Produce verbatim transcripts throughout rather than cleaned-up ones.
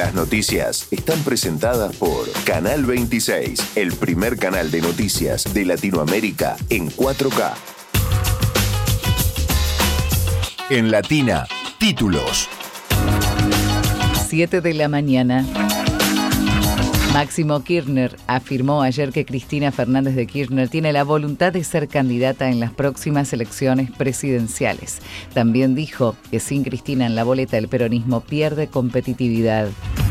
Las noticias están presentadas por Canal veintiséis, el primer canal de noticias de Latinoamérica en cuatro K. En Latina, títulos. siete de la mañana. Máximo Kirchner afirmó ayer que Cristina Fernández de Kirchner tiene la voluntad de ser candidata en las próximas elecciones presidenciales. También dijo que sin Cristina en la boleta el peronismo pierde competitividad.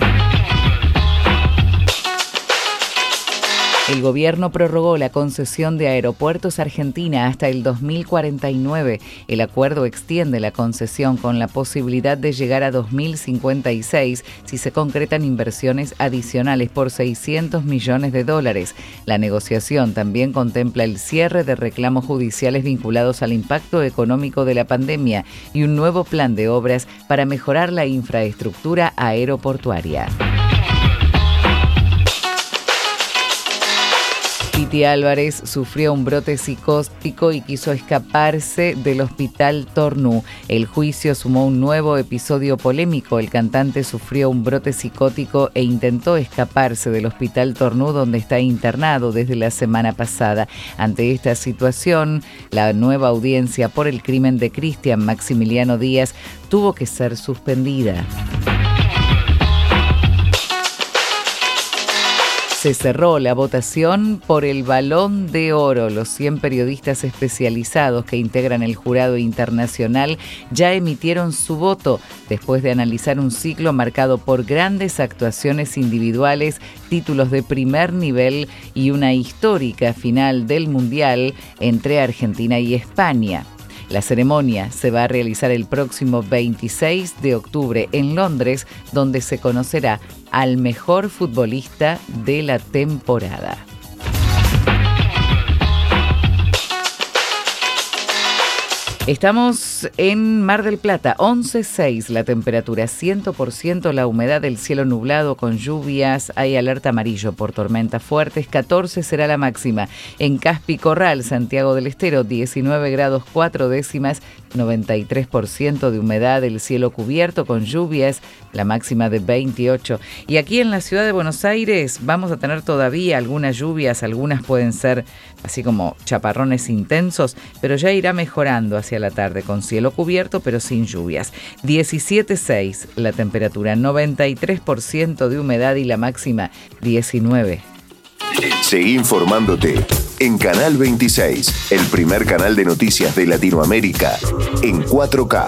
El gobierno prorrogó la concesión de Aeropuertos Argentina hasta el dos mil cuarenta y nueve. El acuerdo extiende la concesión con la posibilidad de llegar a dos mil cincuenta y seis si se concretan inversiones adicionales por seiscientos millones de dólares. La negociación también contempla el cierre de reclamos judiciales vinculados al impacto económico de la pandemia y un nuevo plan de obras para mejorar la infraestructura aeroportuaria. Piti Álvarez sufrió un brote psicótico y quiso escaparse del hospital Tornú. El juicio sumó un nuevo episodio polémico. El cantante sufrió un brote psicótico e intentó escaparse del hospital Tornú, donde está internado desde la semana pasada. Ante esta situación, la nueva audiencia por el crimen de Cristian Maximiliano Díaz tuvo que ser suspendida. Se cerró la votación por el Balón de Oro. Los cien periodistas especializados que integran el jurado internacional ya emitieron su voto después de analizar un ciclo marcado por grandes actuaciones individuales, títulos de primer nivel y una histórica final del Mundial entre Argentina y España. La ceremonia se va a realizar el próximo veintiséis de octubre en Londres, donde se conocerá al mejor futbolista de la temporada. Estamos en Mar del Plata, once punto seis la temperatura, cien por ciento la humedad, el cielo nublado con lluvias, hay alerta amarillo por tormentas fuertes, catorce será la máxima. En Caspi Corral, Santiago del Estero, diecinueve grados cuatro décimas, noventa y tres por ciento de humedad, el cielo cubierto con lluvias, la máxima de veintiocho. Y aquí en la ciudad de Buenos Aires vamos a tener todavía algunas lluvias, algunas pueden ser así como chaparrones intensos, pero ya irá mejorando hacia la tarde con cielo cubierto pero sin lluvias. diecisiete punto seis la temperatura, noventa y tres por ciento de humedad y la máxima diecinueve. Seguí informándote en Canal veintiséis, el primer canal de noticias de Latinoamérica en cuatro K.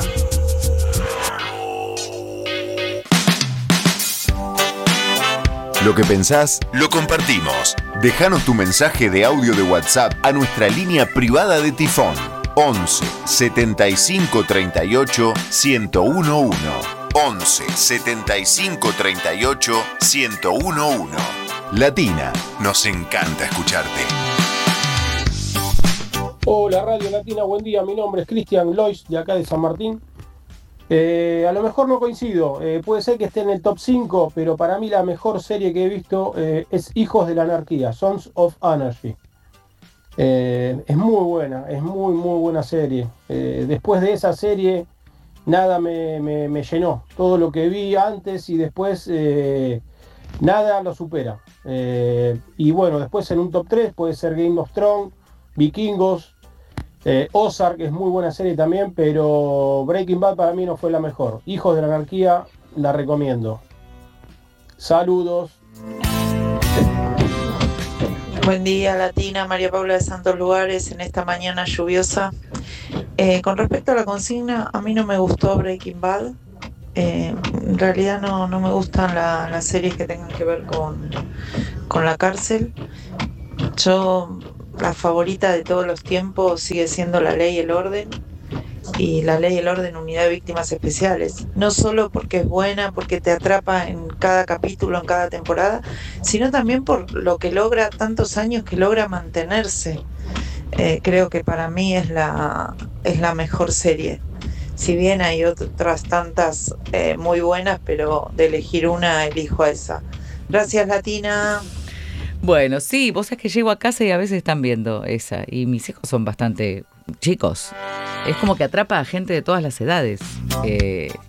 Lo que pensás, lo compartimos. Déjanos tu mensaje de audio de WhatsApp a nuestra línea privada de Tifón. once setenta y cinco treinta y ocho ciento uno. once setenta y cinco treinta y ocho ciento uno. Latina, nos encanta escucharte. Hola Radio Latina, buen día, mi nombre es Cristian Lois de acá de San Martín. Eh, a lo mejor no coincido, eh, puede ser que esté en el top cinco, pero para mí la mejor serie que he visto eh, es Hijos de la Anarquía, Sons of Anarchy. Eh, es muy buena, es muy muy buena serie. Eh, después de esa serie nada me, me, me llenó. Todo lo que vi antes y después eh, nada lo supera. Eh, y bueno, después en un top tres puede ser Game of Thrones, Vikingos, eh, Ozark, que es muy buena serie también, pero Breaking Bad para mí no fue la mejor. Hijos de la Anarquía la recomiendo. Saludos. Buen día, Latina, María Paula de Santos Lugares, en esta mañana lluviosa. Eh, con respecto a la consigna, a mí no me gustó Breaking Bad. Eh, en realidad no, no me gustan la, las series que tengan que ver con, con la cárcel. Yo, la favorita de todos los tiempos sigue siendo La Ley y el Orden. Y La Ley y el Orden, Unidad de Víctimas Especiales, no solo porque es buena, porque te atrapa en cada capítulo, en cada temporada, sino también por lo que logra, tantos años que logra mantenerse. Eh, creo que para mí es la, es la mejor serie, si bien hay otras tantas eh, muy buenas, pero de elegir una, elijo a esa. Gracias, Latina. Bueno, sí, vos sabés que llego a casa y a veces están viendo esa, y mis hijos son bastante chicos. Es como que atrapa a gente de todas las edades. Eh,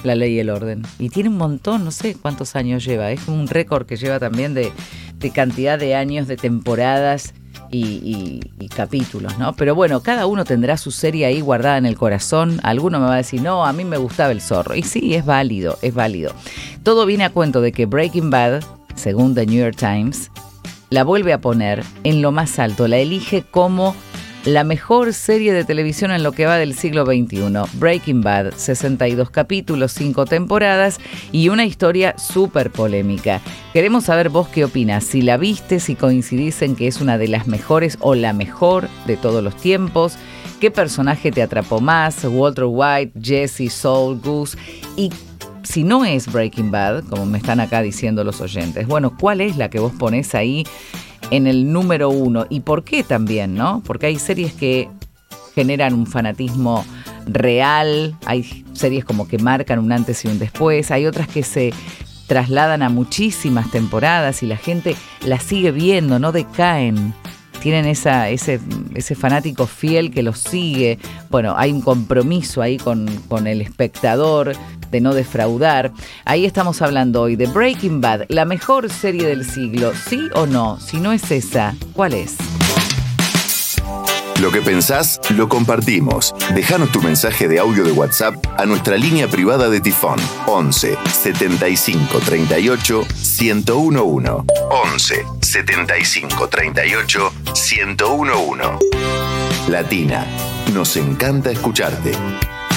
La Ley y el Orden. Y tiene un montón, no sé cuántos años lleva. Es como un récord que lleva también de, de cantidad de años, de temporadas y, y, y capítulos, ¿no? Pero bueno, cada uno tendrá su serie ahí guardada en el corazón. Alguno me va a decir, no, a mí me gustaba El Zorro. Y sí, es válido, es válido. Todo viene a cuento de que Breaking Bad, según The New York Times, la vuelve a poner en lo más alto. La elige como la mejor serie de televisión en lo que va del siglo veintiuno. Breaking Bad, sesenta y dos capítulos, cinco temporadas y una historia súper polémica. Queremos saber vos qué opinás, si la viste, si coincidís en que es una de las mejores o la mejor de todos los tiempos. ¿Qué personaje te atrapó más? Walter White, Jesse, Saul, Goose. Y si no es Breaking Bad, como me están acá diciendo los oyentes, bueno, ¿cuál es la que vos ponés ahí en el número uno? ¿Y por qué también, no? Porque hay series que generan un fanatismo real, hay series como que marcan un antes y un después, hay otras que se trasladan a muchísimas temporadas y la gente las sigue viendo, no decaen. Tienen esa, ese, ese fanático fiel que los sigue. Bueno, hay un compromiso ahí con, con el espectador de no defraudar. Ahí estamos hablando hoy de Breaking Bad, la mejor serie del siglo. ¿Sí o no? Si no es esa, ¿cuál es? Lo que pensás, lo compartimos. Déjanos tu mensaje de audio de WhatsApp a nuestra línea privada de Tifón. once setenta y cinco treinta y ocho ciento once. once setenta y cinco treinta y ocho ciento once. Latina, nos encanta escucharte.